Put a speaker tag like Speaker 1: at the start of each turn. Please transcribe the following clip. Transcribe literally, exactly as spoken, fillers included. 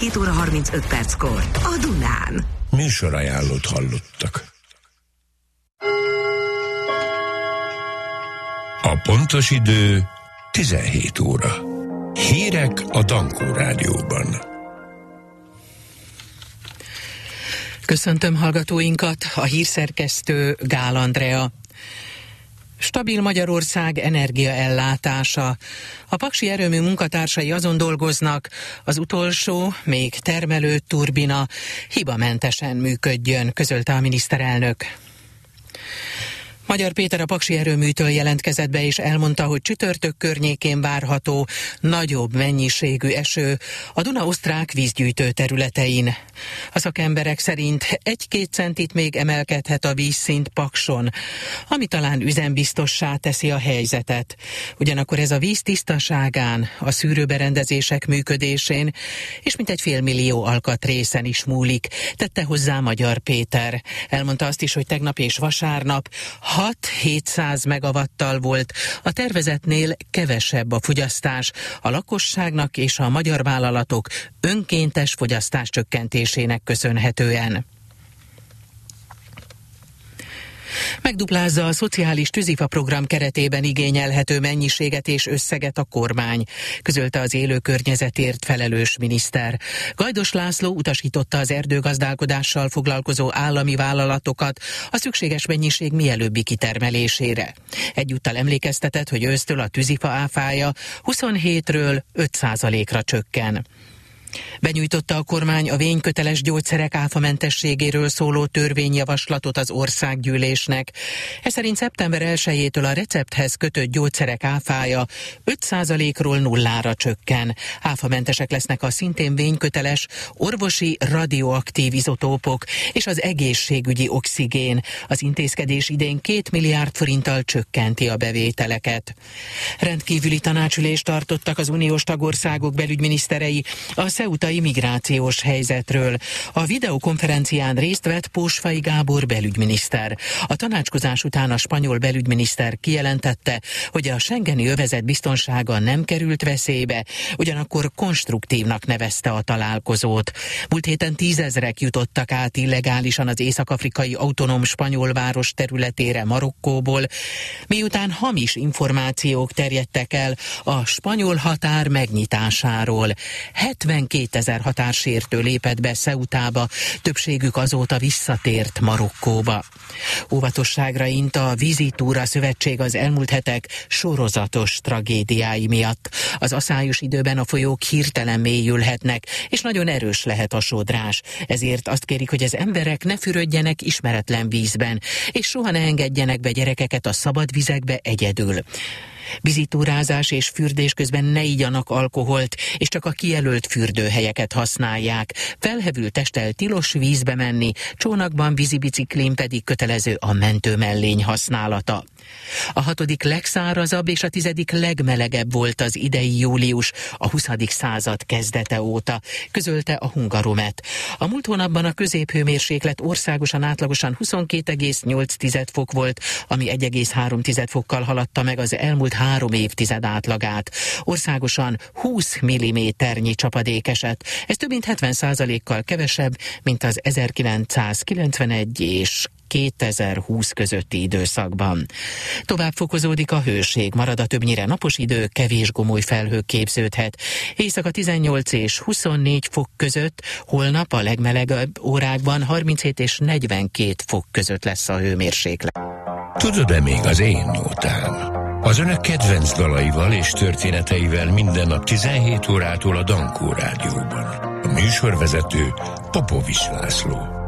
Speaker 1: két óra harmincöt perckor a Dunán.
Speaker 2: Műsorajánlót hallottak. A pontos idő tizenhét óra. Hírek a Dankó Rádióban.
Speaker 3: Köszöntöm hallgatóinkat, a hírszerkesztő Gál Andrea. Stabil Magyarország energiaellátása. A paksi erőmű munkatársai azon dolgoznak, az utolsó, még termelő turbina hibamentesen működjön, közölte a miniszterelnök. Magyar Péter a paksi erőműtől jelentkezett be, és elmondta, hogy csütörtök környékén várható nagyobb mennyiségű eső a Duna-osztrák vízgyűjtő területein. A szakemberek szerint egy-két centit még emelkedhet a vízszint Pakson, ami talán üzembiztossá teszi a helyzetet. Ugyanakkor ez a víz tisztaságán, a szűrőberendezések működésén és mintegy félmillió alkatrészen is múlik, tette hozzá Magyar Péter. Elmondta azt is, hogy tegnap és vasárnap hat-hétszáz megawattal volt, a tervezetnél kevesebb a fogyasztás, a lakosságnak és a magyar vállalatok önkéntes fogyasztás csökkentésének köszönhetően. Megduplázza a szociális tűzifa program keretében igényelhető mennyiséget és összeget a kormány, közölte az élő környezetért felelős miniszter. Gajdos László utasította az erdőgazdálkodással foglalkozó állami vállalatokat a szükséges mennyiség mielőbbi kitermelésére. Egyúttal emlékeztetett, hogy ősztől a tűzifa áfája huszonhétről öt százalékra csökken. Benyújtotta a kormány a vényköteles gyógyszerek áfamentességéről szóló törvényjavaslatot az országgyűlésnek. Ez szerint szeptember elsejétől a recepthez kötött gyógyszerek áfája öt százalékról nullára csökken. Áfamentesek lesznek a szintén vényköteles orvosi radioaktív izotópok és az egészségügyi oxigén. Az intézkedés idén két milliárd forinttal csökkenti a bevételeket. Rendkívüli tanácsülést tartottak az uniós tagországok belügyminiszterei a ceutai migrációs helyzetről. A videokonferencián részt vett Pósfai Gábor belügyminiszter. A tanácskozás után a spanyol belügyminiszter kijelentette, hogy a schengeni övezet biztonsága nem került veszélybe, ugyanakkor konstruktívnak nevezte a találkozót. Múlt héten tízezrek jutottak át illegálisan az észak-afrikai autonóm spanyol város területére Marokkóból, miután hamis információk terjedtek el a spanyol határ megnyitásáról. hetvenkétezer határsértő lépett be Ceutába, többségük azóta visszatért Marokkóba. Óvatosságra int a Vízitúra Szövetség az elmúlt hetek sorozatos tragédiái miatt. Az aszályos időben a folyók hirtelen mélyülhetnek, és nagyon erős lehet a sodrás. Ezért azt kérik, hogy az emberek ne fürödjenek ismeretlen vízben, és soha ne engedjenek be gyerekeket a szabad vizekbe egyedül. Vízitúrázás és fürdés közben ne igyanak alkoholt, és csak a kijelölt fürdőhelyeket használják. Felhevült testtel tilos vízbe menni, csónakban, vízibiciklin pedig kötelező a mentőmellény használata. A hatodik legszárazabb és a tizedik legmelegebb volt az idei július a huszadik század kezdete óta, közölte a Hungaromet. A múlt hónapban a középhőmérséklet országosan átlagosan huszonkét egész nyolc fok volt, ami egy egész három fokkal haladta meg az elmúlt három évtized átlagát. Országosan húsz milliméternyi csapadék esett. Ez több mint hetven százalékkal kevesebb, mint az ezerkilencszázkilencvenegy és kétezer-húsz közötti időszakban. Tovább fokozódik a hőség, marad a többnyire napos idő, kevés gomoly felhő képződhet. Éjszaka tizennyolc és huszonnégy fok között, holnap a legmelegebb órákban harminchét és negyvenkét fok között lesz a hőmérséklet.
Speaker 2: Tudod-e még az én nótám? Az önök kedvenc dalaival és történeteivel minden nap tizenhét órától a Dankó Rádióban. A műsorvezető Popovics László.